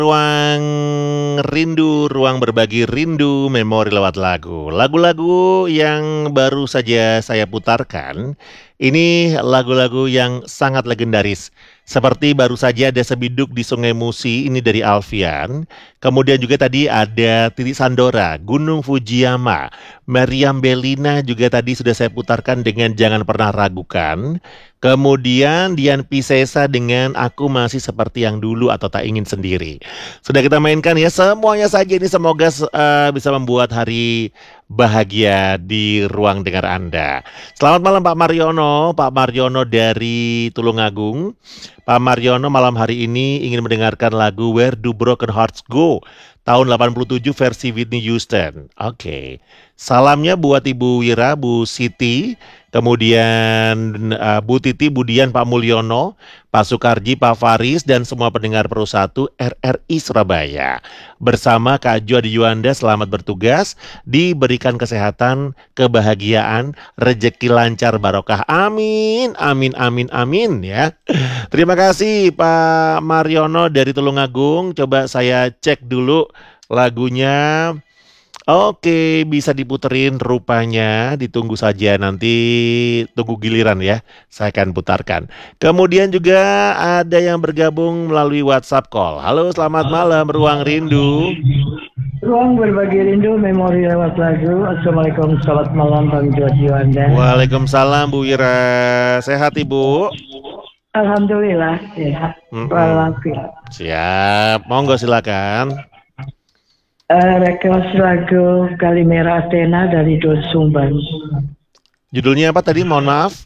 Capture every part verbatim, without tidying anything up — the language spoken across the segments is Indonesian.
Ruang rindu, ruang berbagi rindu, memori lewat lagu. Lagu-lagu yang baru saja saya putarkan, ini lagu-lagu yang sangat legendaris. Seperti baru saja ada Sebiduk di Sungai Musi, ini dari Alfian. Kemudian juga tadi ada Titik Sandora, Gunung Fujiyama. Meriam Bellina juga tadi sudah saya putarkan dengan Jangan Pernah Ragukan. Kemudian Dian Piscesa dengan Aku Masih Seperti Yang Dulu atau Tak Ingin Sendiri. Sudah kita mainkan ya, semuanya saja ini semoga uh, bisa membuat hari bahagia di ruang dengar Anda. Selamat malam Pak Mariono, Pak Mariono dari Tulungagung. Pak Mariono malam hari ini ingin mendengarkan lagu Where Do Broken Hearts Go tahun delapan puluh tujuh versi Whitney Houston. Oke. Okay. Salamnya buat Ibu Wira, Bu Siti, kemudian uh, Bu Titi, Bu Dian, Pak Mulyono, Pak Sukarji, Pak Faris, dan semua pendengar Pro satu R R I Surabaya. Bersama Kak Jo Adi Yuanda, selamat bertugas, diberikan kesehatan, kebahagiaan, rezeki lancar barokah. Amin, amin, amin, amin ya. Terima kasih Pak Mariono dari Tulungagung. Coba saya cek dulu lagunya. Oke, bisa diputerin rupanya, ditunggu saja nanti, tunggu giliran ya, saya akan putarkan. Kemudian juga ada yang bergabung melalui WhatsApp call. Halo, selamat malam, Ruang Rindu. Ruang berbagi rindu, memori lewat lagu. Assalamualaikum, selamat malam Bang Jody Wanda. Waalaikumsalam Bu Wira, sehat Ibu? Alhamdulillah, sehat. Walafiat. Siap, monggo silakan. Uh, request lagu Kalimera Athena dari Doel Sumbang. Judulnya apa tadi? Mohon maaf.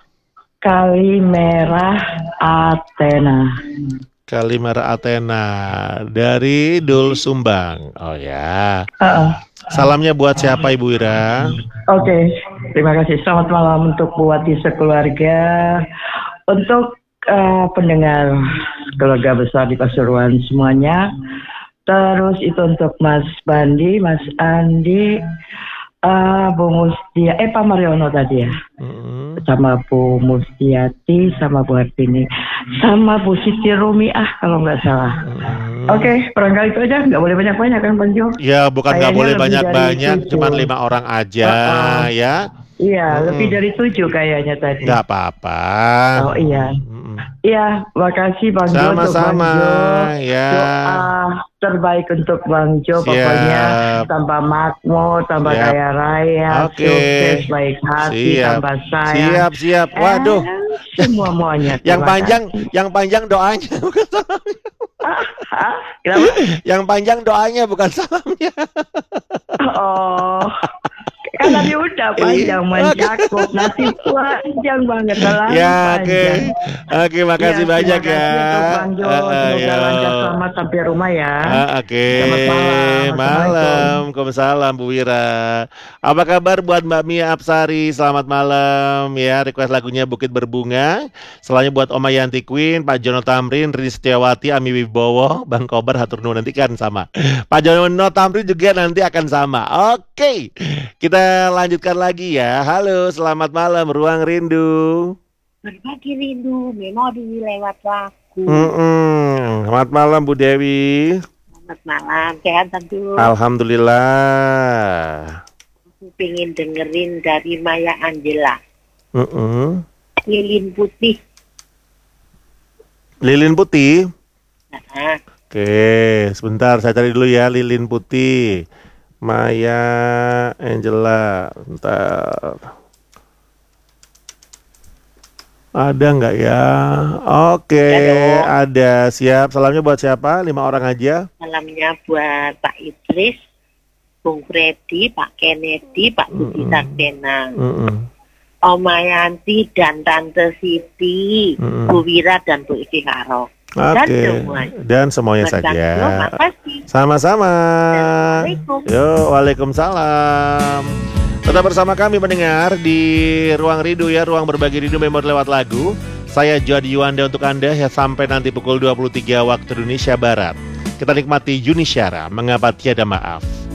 Kalimera Athena. Kalimera Athena dari Doel Sumbang. Oh ya. Uh-uh. Salamnya buat siapa Ibu Wira? Oke, okay. Terima kasih. Selamat malam untuk buat di sekeluarga, untuk uh, pendengar keluarga besar di Pasuruan semuanya. Terus itu untuk Mas Bandi, Mas Andi, uh, Bu Mustia, eh Pak Mariono tadi ya, mm-hmm. sama Bu Mustiati, sama Bu Hartini, sama Bu Siti Rumiah kalau nggak salah. Mm-hmm. Oke, okay, barangkali itu aja, nggak boleh banyak-banyak kan Bang Jo? Ya, bukan nggak boleh banyak-banyak, cuma lima orang aja uh-uh. ya. Iya, hmm. lebih dari tujuh kayaknya tadi. Nggak apa-apa. Oh iya. Hmm. Iya, makasih Bang Jo. Sama-sama. Ya. Doa terbaik untuk Bang Jo. Siap. Pokoknya tambah makmur, tambah siap. Kaya raya, okay. Sukses, baik hati, siap. Tambah sayang. Siap, siap. Waduh. Eh, semua muanya. yang panjang, kasih. yang panjang doanya bukan salamnya. Ah, kenapa? Yang panjang doanya bukan salamnya. Oh. Kan tadi udah panjang mencakup, nanti panjang banget dalam ya, oke okay. oke okay, makasih ya, banyak ya Bang Jo, uh, uh, semoga lancar selamat sampai rumah ya. uh, oke okay. Selamat malam. Malam, Waalaikumsalam Bu Wira. Apa kabar buat Mbak Mia Apsari? Selamat malam ya. Request lagunya Bukit Berbunga. Selanjutnya buat Oma Yanti Queen, Pak Jono Tamrin, Rini Setiawati, Ami Wibowo, Bang Kobar hatur nuhun, nanti kan sama. Pak Jono Tamrin juga nanti akan sama. Oke okay. Kita lanjutkan lagi ya. Halo, selamat malam Ruang Rindu. Berbagi rindu, memori lewat lagu. Mm-mm. Selamat malam Bu Dewi. Selamat malam, sehat tentu. Alhamdulillah. Aku pengen dengerin dari Maya Angela. Mm-mm. Lilin Putih. Lilin Putih? Nah. Oke, sebentar saya cari dulu ya Lilin Putih. Maya Angela, bentar. Ada nggak ya? Oke, ya ada. Siap. Salamnya buat siapa? Lima orang aja. Salamnya buat Pak Idris, Bung Freddy, Pak Kennedy, Pak Budi Sakdena, Oma Yanti dan Tante Siti, Mm-mm. Bu Wira dan Bu Isyikaro. Oke, okay. dan semuanya dan saja. Sama-sama. Yo, waalaikumsalam. Tetap bersama kami mendengar di Ruang Rindu ya, Ruang Berbagi Rindu Memori lewat lagu. Saya Jody Yuanda untuk Anda ya, sampai nanti pukul dua puluh tiga waktu Indonesia Barat. Kita nikmati Yuni Syara, Mengapa Tiada Maaf.